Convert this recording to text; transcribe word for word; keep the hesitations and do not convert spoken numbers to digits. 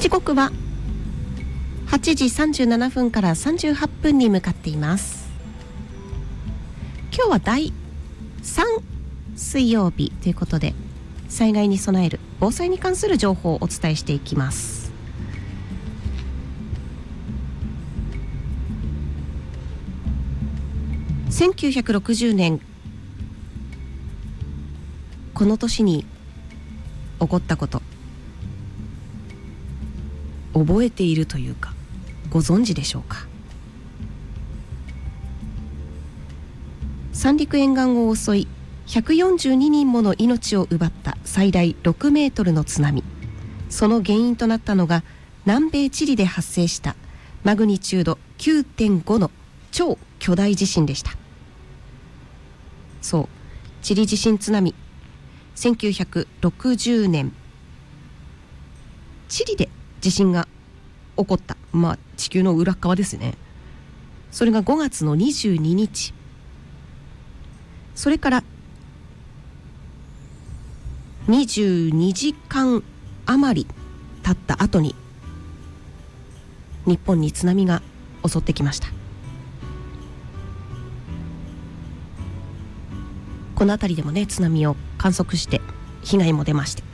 時刻ははちじさんじゅうななふんからさんじゅうはっぷんに向かっています。今日はだいさん水曜日ということで、災害に備える防災に関する情報をお伝えしていきます。せんきゅうひゃくろくじゅうねん、この年に起こったこと、覚えているというかご存知でしょうか。三陸沿岸を襲いひゃくよんじゅうににんもの命を奪った最大ろくメートルの津波。その原因となったのが南米チリで発生したマグニチュード きゅうてんご の超巨大地震でした。そう、チリ地震津波。せんきゅうひゃくろくじゅうねん、チリで地震が起こった。まあ地球の裏側ですね。それがごがつのにじゅうににち。それからにじゅうにじかん余り経った後に日本に津波が襲ってきました。この辺りでもね、津波を観測して被害も出まして、